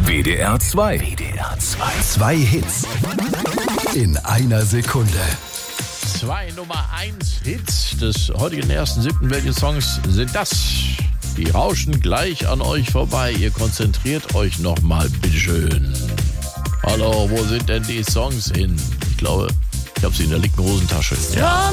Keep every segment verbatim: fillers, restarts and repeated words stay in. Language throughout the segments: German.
W D R zwei. W D R zwei. Zwei Hits in einer Sekunde. Zwei Nummer eins Hits des heutigen ersten siebten. Welche Songs sind das? Die rauschen gleich an euch vorbei. Ihr konzentriert euch nochmal, bitteschön. Hallo, wo sind denn die Songs hin? Ich glaube, ich habe sie in der linken Hosentasche. Ja,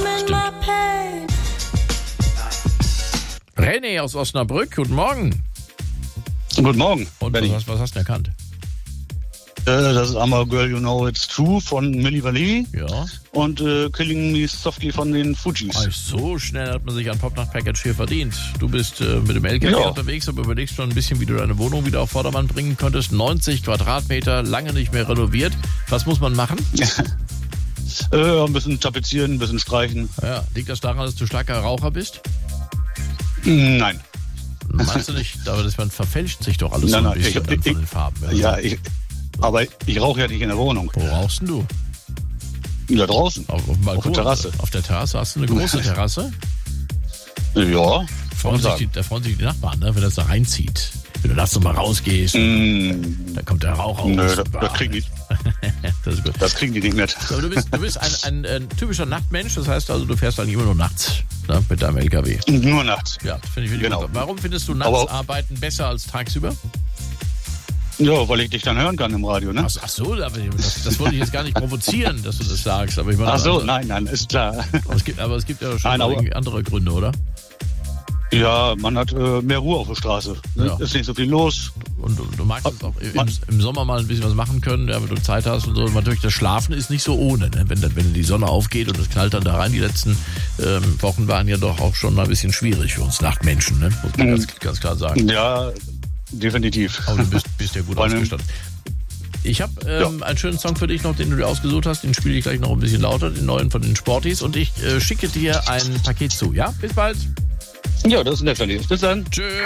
René aus Osnabrück, guten Morgen. Guten Morgen. Und was hast, was hast du denn erkannt? Äh, das ist I'm a Girl You Know It's True von Milli Vanilli. Ja. Und äh, Killing Me Softly von den Fugees. Ach, so schnell hat man sich ein Popnacht-Package hier verdient. Du bist äh, mit dem L K W Ja. unterwegs, aber überlegst schon ein bisschen, wie du deine Wohnung wieder auf Vordermann bringen könntest. neunzig Quadratmeter, lange nicht mehr renoviert. Was muss man machen? äh, ein bisschen tapezieren, ein bisschen streichen. Ja, liegt das daran, dass du starker Raucher bist? Nein. Meinst du nicht? Aber das, man verfälscht sich doch alles Nein, so ein nein, bisschen ich- dann von ich- den Farben. Ja, Ja, ich, aber ich rauche ja nicht in der Wohnung. Wo rauchst denn du? Da draußen. Auf, auf dem Balkon? Auf der Terrasse. Auf der Terrasse? Hast du eine große Terrasse? Ja. Freuen sich sagen. die, da freuen sich die Nachbarn, ne, wenn das da reinzieht. Wenn du nachts nochmal rausgehst, Mm, da kommt der Rauch raus. nö, das, das, kriegen die, Das ist gut. das kriegen die nicht mit. Aber du bist, du bist ein, ein, ein typischer Nachtmensch, das heißt also, du fährst eigentlich immer nur nachts, ne, mit deinem L K W. Nur nachts. Ja, das finde ich wirklich Genau. gut. Warum findest du nachts Aber- arbeiten besser als tagsüber? Ja, weil ich dich dann hören kann im Radio, ne? Ach, ach so, aber das, das wollte ich jetzt gar nicht provozieren, dass du das sagst. Aber ich meine, Ach so, also, nein, nein, ist klar. Aber es gibt, aber es gibt ja schon Nein, aber- irgendwie andere Gründe, oder? Ja, man hat äh, mehr Ruhe auf der Straße. Ne? Ja. Ist nicht so viel los. Und du, du magst es auch im, Man- im Sommer mal ein bisschen was machen können, ja, wenn du Zeit hast und so. Und natürlich, das Schlafen ist nicht so ohne. Ne? Wenn, dann- wenn die Sonne aufgeht und es knallt dann da rein, die letzten ähm, Wochen waren ja doch auch schon mal ein bisschen schwierig für uns Nachtmenschen, ne? Muss man Mhm. ganz, ganz klar sagen. Ja, definitiv. Aber du bist, bist ja gut Vor allem- ausgestattet. Ich habe ähm, einen schönen Song für dich noch, den du dir ausgesucht hast. Den spiele ich gleich noch ein bisschen lauter, den neuen von den Sporties. Und ich äh, schicke dir ein Paket zu. Ja, bis bald. Ja, das ist nett von dir. Bis dann. Tschüss.